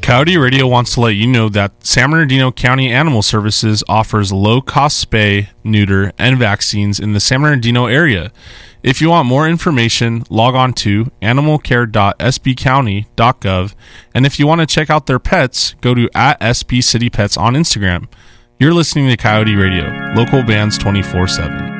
Coyote Radio wants to let you know that San Bernardino County Animal Services offers low-cost spay, neuter, and vaccines in the San Bernardino area. If you want more information, log on to animalcare.sbcounty.gov, and if you want to check out their pets, go to @SBCityPets on Instagram. You're listening to Coyote Radio, local bands 24/7.